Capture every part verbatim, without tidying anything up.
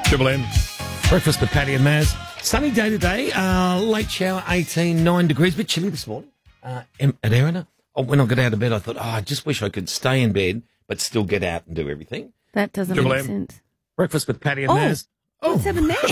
Triple M. Breakfast with Patty and Maz. Sunny day today. Uh, late shower, eighteen, nine degrees. A bit chilly this morning. Uh, at Erina. Oh, when I got out of bed, I thought, oh, I just wish I could stay in bed, but still get out and do everything. That doesn't Triple make M. sense. Breakfast with Patty and Oh, Maz. Oh, what's happened there?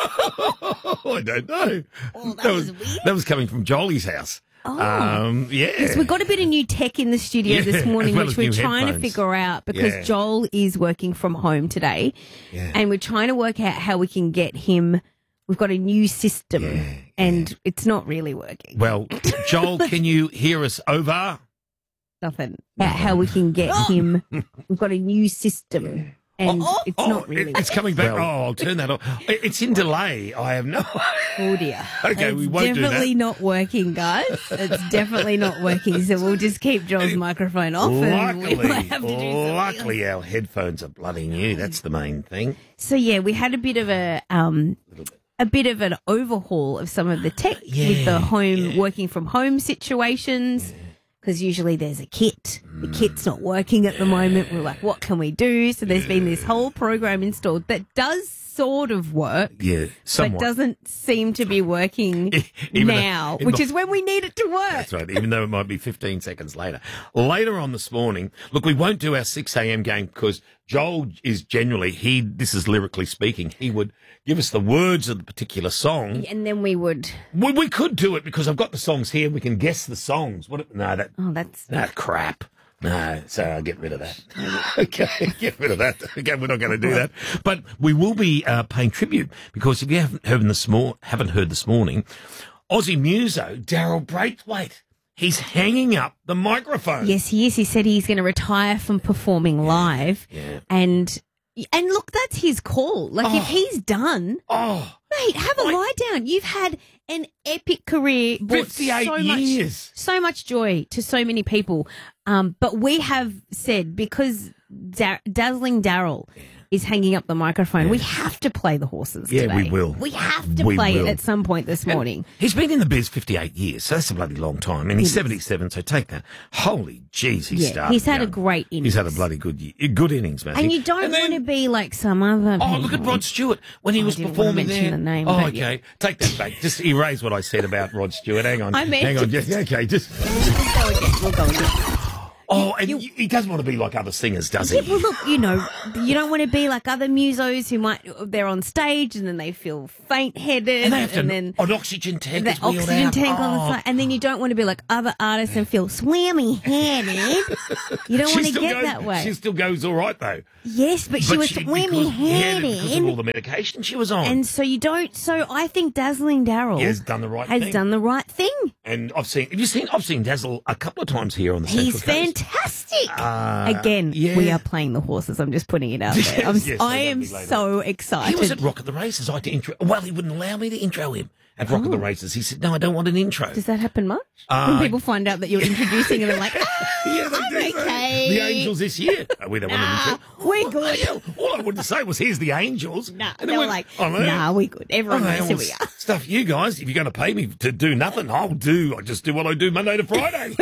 I don't know. Oh, that was weird. That was coming from Jolie's house. Oh. Um, yeah. So we've got a bit of new tech in the studio Yeah, this morning, as well which as we're new trying headphones. to figure out because Yeah. Joel is working from home today. Yeah. And we're trying to work out how we can get him. We've got a new system Yeah, and it's not really working. Well, Joel, can you hear us over? Nothing. About how we can get him. We've got a new system and Oh, it's oh, not really it- It's coming back. oh, I'll turn that off. It- It's in delay. I have no Oh dear. Okay, it's we won't do that. definitely not working, guys. It's definitely not working. So we'll just keep Joel's microphone off and we Luckily, might have to do something else. luckily our headphones are bloody new. That's the main thing. So yeah, we had a bit of a um a bit of an overhaul of some of the tech with Yeah, the home yeah. working from home situations. Because usually there's a kit. The kit's not working at the moment. We're like, what can we do? So there's been this whole program installed that does sort of work, Yeah, but somewhat. doesn't seem to be working Even though- now, in which the- is when we need it to work. That's right, even though it might be fifteen seconds later. Later on this morning, look, we won't do our six a.m. game because Joel is generally, he, this is lyrically speaking, he would give us the words of the particular song. And then we would, We, we could do it because I've got the songs here. We can guess the songs. What? No, that, oh, that's, that crap. No, so I'll get rid of that. Okay, get rid of that. Okay, we're not going to do that. But we will be uh, paying tribute because if you haven't heard this mor- haven't heard this morning, Aussie muso Daryl Braithwaite, he's hanging up the microphone. yes, he is. He said he's going to retire from performing live. Yeah. And, and look, that's his call. Like, if Oh. he's done, Oh, mate, have a lie down. You've had an epic career, brought fifty-eight so years. much, so much joy to so many people. Um, but we have said because Da- Dazzling Daryl is hanging up the microphone, we have to play the horses. Yeah, today. we will. We have to We play will. it at some point this morning. He's been in the biz fifty-eight years, so that's a bloody long time. And he's seventy-seven, so take that. Holy jeez, he's Yeah, started. he's had a young. great He's had a innings. bloody good year. Good innings, Matthew. And you don't And then- want to be like some other. Oh, look at people. Rod Stewart when he I was didn't wanna performing mention there. the name, oh, but okay. yeah. Take that back. Just erase what I said about Rod Stewart. Hang on. I meant Hang on. to- Just, yeah, okay. Just. We'll go again. We'll go again. Oh, and he doesn't want to be like other singers, does he? Yeah, well, look, you know, you don't want to be like other musos who might, they're on stage and then they feel faint-headed and they have to then an oxygen tank. the is wheeled oxygen out. tank on the Oh. side. And then you don't want to be like other artists and feel swammy-headed. You don't She want to still get goes, that way. She still goes all right, though. Yes, but she But was she- because, yeah, because of swammy-headed. all the medication she was on. And so you don't, so I think Dazzling Daryl He has done the right has thing. done the right thing. And I've seen, have you seen, I've seen Dazzle a couple of times here on the He's Central Coast. fantastic. Uh, Again, yeah. we are playing the horses. I'm just putting it out there. I'm, Yes, yes, I that'll am be later so on. excited. He was at Rock at the Races. I had to intro. Well, he wouldn't allow me to intro him at Rock at the Races. He said, "No, I don't want an intro." Does that happen much? Uh, when people find out that you're introducing and they're like, ah, Yeah, they I'm do. okay. The Angels this year. Oh, we don't want Nah, an intro. we're All- good. yeah, All I wanted to say was, "Here's the Angels." Nah, And they then were went, like, "Oh, no." nah, we good. Everyone Oh, knows no, who well, we are. Stuff you guys. If you're going to pay me to do nothing, I'll do. I just do what I do Monday to Friday.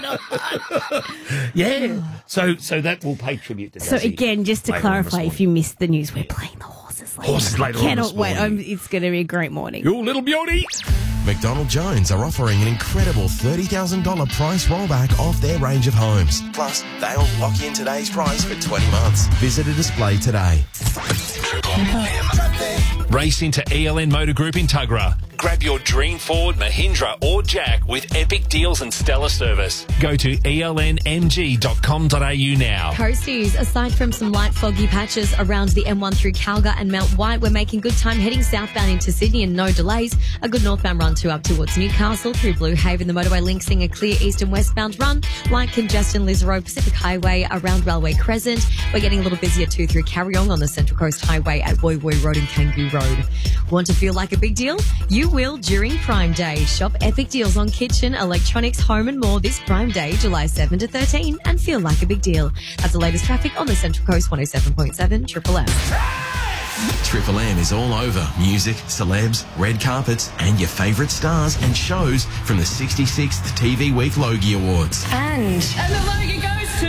yeah. So, so that will pay tribute to. So Dazzy again, just to later on this clarify, if morning. you missed the news, we're playing the horses later. Horses later on Cannot this wait. morning. I'm, it's going to be a great morning. You little beauty. McDonald Jones are offering an incredible thirty thousand dollars price rollback off their range of homes. Plus, they'll lock in today's price for twenty months. Visit a display today. Race into E L N Motor Group in Tuggerah. Grab your dream Ford, Mahindra or Jack with epic deals and stellar service. Go to E L N M G dot com dot A U now. Coasties, aside from some light foggy patches around the M one through Calgary and Mount White, we're making good time heading southbound into Sydney and no delays. A good northbound run too up towards Newcastle through Blue Haven. The motorway link seeing a clear east and westbound run. Light congestion, Lisaro, Pacific Highway around Railway Crescent. We're getting a little busier too through Carryong on the Central Coast Highway at Woy Woy Road and Kangaroo Road. Want to feel like a big deal? You will during Prime Day. Shop epic deals on kitchen, electronics, home and more this Prime Day, July seventh to thirteenth, and feel like a big deal. That's the latest traffic on the Central Coast one oh seven point seven Triple M. Triple M is all over music, celebs, red carpets, and your favourite stars and shows from the sixty-sixth T V Week Logie Awards. And the Logie goes to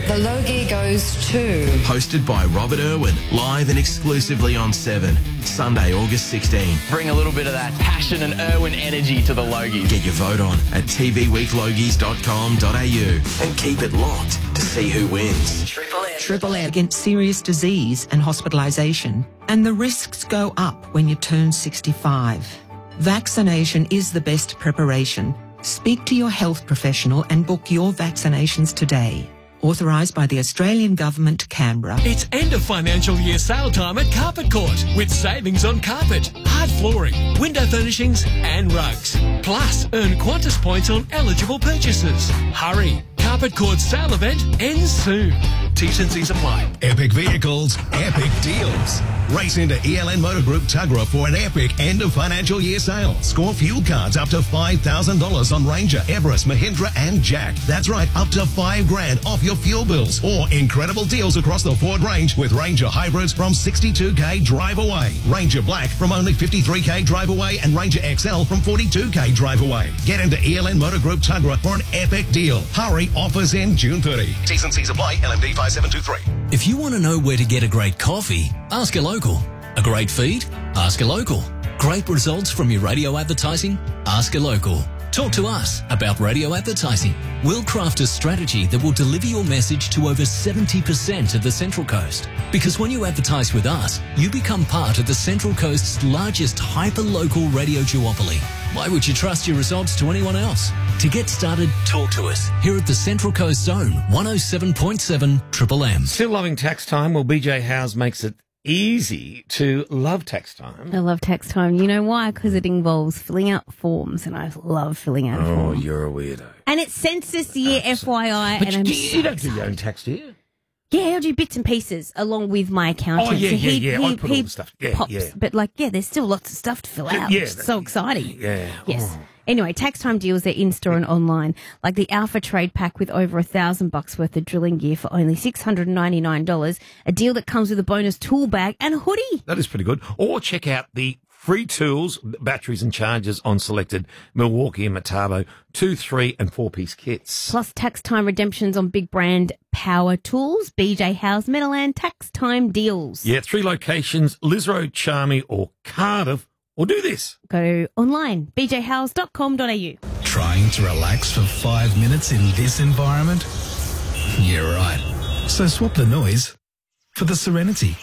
The Logie goes to... Hosted by Robert Irwin, live and exclusively on seven, Sunday, August sixteenth. Bring a little bit of that passion and Irwin energy to the Logie. Get your vote on at t v week logies dot com dot a u and keep it locked to see who wins. Triple M. Triple M against serious disease and hospitalisation. And the risks go up when you turn sixty-five. Vaccination is the best preparation. Speak to your health professional and book your vaccinations today. Authorised by the Australian Government, Canberra. It's end of financial year sale time at Carpet Court with savings on carpet, hard flooring, window furnishings and rugs. Plus, earn Qantas points on eligible purchases. Hurry! Carpet Court sale event ends soon. T's and C's apply. Epic vehicles, epic deals. Race into E L N Motor Group Tuggerah for an epic end of financial year sale. Score fuel cards up to five thousand dollars on Ranger, Everest, Mahindra and Jack. That's right, up to five grand off your fuel bills. Or incredible deals across the Ford range with Ranger Hybrids from sixty-two k drive away. Ranger Black from only fifty-three k drive away and Ranger X L from forty-two k drive away. Get into E L N Motor Group Tuggerah for an epic deal. Hurry, offers end June thirtieth. T's and C's apply, L M D five seven two three. If you want to know where to get a great coffee, ask a local. A great feed? Ask a local. Great results from your radio advertising? Ask a local. Talk to us about radio advertising. We'll craft a strategy that will deliver your message to over seventy percent of the Central Coast. Because when you advertise with us, you become part of the Central Coast's largest hyper-local radio duopoly. Why would you trust your results to anyone else? To get started, talk to us here at the Central Coast Zone, one oh seven point seven Triple M. Still loving tax time? Well, B J Howes makes it easy to love tax time. I love tax time. You know why? Because it involves filling out forms, and I love filling out a Oh, form. you're a weirdo. And it's census year, F Y I. But and you, I'm do- so you don't do excited. your own tax, do you? Yeah, I'll do bits and pieces along with my accountant. Oh, yeah, So yeah, he- yeah. he- I put all he the stuff. Yeah, pops, yeah. But like, yeah, there's still lots of stuff to fill out. Yeah, which is so exciting. Yeah. Yes. Oh. Anyway, tax time deals are in store and online, like the Alpha Trade Pack with over a thousand bucks worth of drilling gear for only six hundred ninety nine dollars. A deal that comes with a bonus tool bag and a hoodie. That is pretty good. Or check out the free tools, batteries and chargers on selected Milwaukee and Metabo two, three and four piece kits. Plus tax time redemptions on big brand power tools. B J Howes Meadowland tax time deals. Yeah, three locations, Lisro, Charmy or Cardiff. Or do this. Go online, b j howes dot com dot a u. Trying to relax for five minutes in this environment? You're right. So swap the noise for the serenity.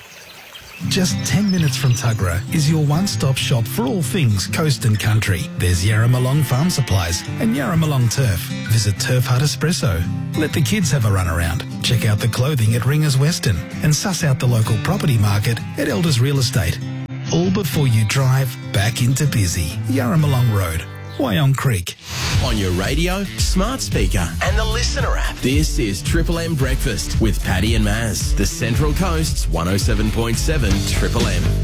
Just ten minutes from Tuggerah is your one-stop shop for all things coast and country. There's Yarramalong Farm Supplies and Yarramalong Turf. Visit Turf Hut Espresso. Let the kids have a run around. Check out the clothing at Ringers Western and suss out the local property market at Elders Real Estate. All before you drive back into busy Yarramalong Road, Wyong Creek. On your radio, smart speaker and the Listener app. This is Triple M Breakfast with Paddy and Maz, the Central Coast's one oh seven point seven Triple M.